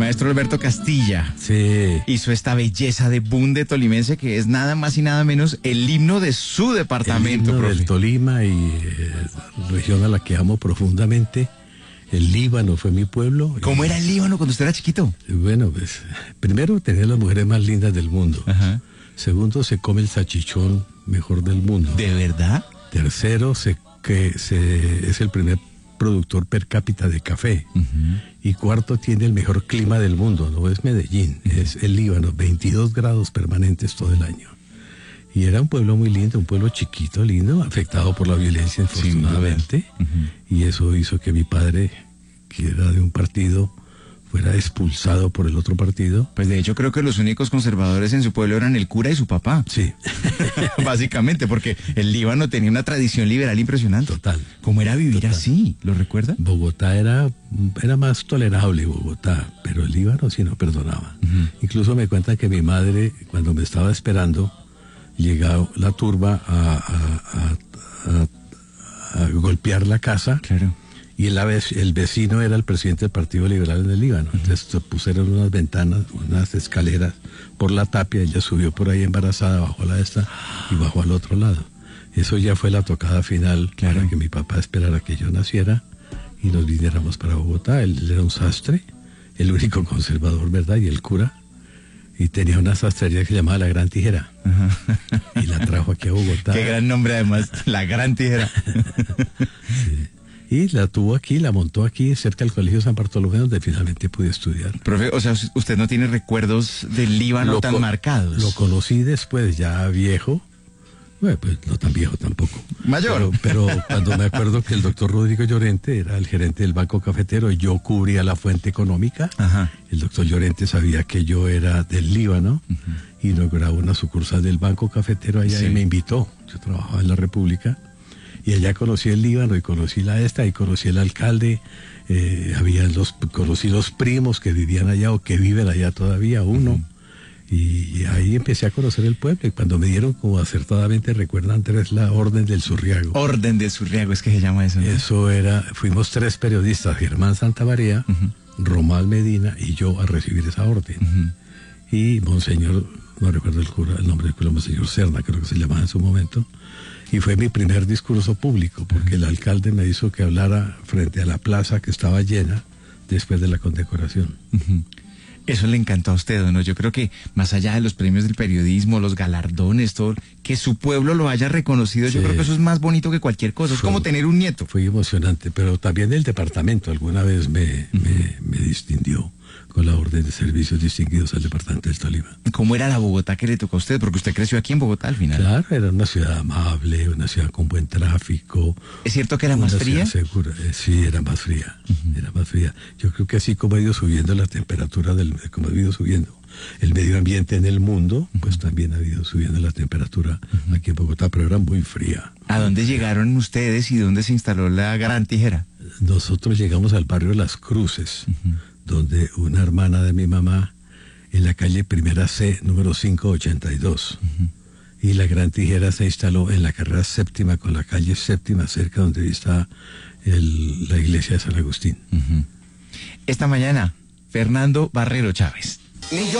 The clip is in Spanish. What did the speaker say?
maestro Alberto Castilla. Sí. Hizo esta belleza de bunde tolimense que es nada más y nada menos el himno de su departamento, El himno profe. del Tolima y región a la que amo profundamente. El Líbano fue mi pueblo. ¿Cómo era el Líbano cuando usted era chiquito? Bueno, pues, primero tenía las mujeres más lindas del mundo. Ajá. Segundo, se come el salchichón mejor del mundo. ¿De verdad? Tercero, es el primer productor per cápita de café. Y cuarto, tiene el mejor clima del mundo. No es Medellín, es el Líbano, 22 grados permanentes todo el año. Y era un pueblo muy lindo, un pueblo chiquito, lindo, afectado por la violencia, infortunadamente. Y eso hizo que mi padre, que era de un partido, fuera expulsado por el otro partido. Pues de hecho creo que los únicos conservadores en su pueblo eran el cura y su papá. Sí. Básicamente, porque el Líbano tenía una tradición liberal impresionante. Total. ¿Cómo era vivir Total. así? ¿Lo recuerda? Bogotá era más tolerable, Bogotá, pero el Líbano sí no perdonaba. Incluso me cuentan que mi madre, cuando me estaba esperando, llegó la turba a golpear la casa. Claro. Y el vecino era el presidente del Partido Liberal en el Líbano. Entonces se pusieron unas ventanas, unas escaleras por la tapia. Ella subió por ahí embarazada, bajó la esta y bajó al otro lado. Eso ya fue la tocada final, Claro. para que mi papá esperara que yo naciera y nos viniéramos para Bogotá. Él era un sastre, el único conservador, ¿verdad? Y el cura. Y tenía una sastrería que se llamaba La Gran Tijera. Y la trajo aquí a Bogotá. Qué gran nombre además, la Gran Tijera. Sí. Y la tuvo aquí, la montó aquí, cerca del Colegio San Bartolomé, donde finalmente pude estudiar. Profe, o sea, usted no tiene recuerdos del Líbano tan marcados. Lo conocí después, ya viejo. Bueno, pues no tan viejo tampoco. Mayor. Pero cuando me acuerdo que el doctor Rodrigo Llorente era el gerente del Banco Cafetero y yo cubría la fuente económica, Ajá. el doctor Llorente sabía que yo era del Líbano, inauguraba una sucursal del Banco Cafetero allá Sí. y me invitó. Yo trabajaba en la República. Y allá conocí el Líbano y conocí y conocí el alcalde, conocí los primos que vivían allá o que viven allá todavía, uno. Y ahí empecé a conocer el pueblo y cuando me dieron, como acertadamente recuerdan, Andrés, la Orden del Surriago. Orden de Surriago, es que se llama eso, ¿no? Eso era, fuimos 3 periodistas, Germán Santamaría, Romal Medina y yo a recibir esa orden. Y Monseñor, no recuerdo el nombre del cura, Monseñor Serna, creo que se llamaba en su momento. Y fue mi primer discurso público, porque el alcalde me hizo que hablara frente a la plaza que estaba llena después de la condecoración. Eso le encantó a usted, ¿no? Yo creo que más allá de los premios del periodismo, los galardones, todo, que su pueblo lo haya reconocido, yo Sí. creo que eso es más bonito que cualquier cosa. Es como tener un nieto. Fue emocionante, pero también el departamento alguna vez me distinguió con la Orden de Servicios Distinguidos al Departamento del Tolima. ¿Cómo era la Bogotá que le tocó a usted? Porque usted creció aquí en Bogotá al final. Claro, era una ciudad amable, una ciudad con buen tráfico. ¿Es cierto que era más Una fría? ciudad segura. Sí, era más fría. Era más fría. Yo creo que así como ha ido subiendo la temperatura, como ha ido subiendo el medio ambiente en el mundo, pues también ha ido subiendo la temperatura aquí en Bogotá, pero era muy fría. ¿A dónde llegaron ustedes y dónde se instaló la Gran Tijera? Nosotros llegamos al barrio Las Cruces, donde una hermana de mi mamá, en la calle Primera C, número 582. Y la Gran Tijera se instaló en la carrera séptima, con la calle séptima, cerca donde está la iglesia de San Agustín. Esta mañana, Fernando Barrero Chávez.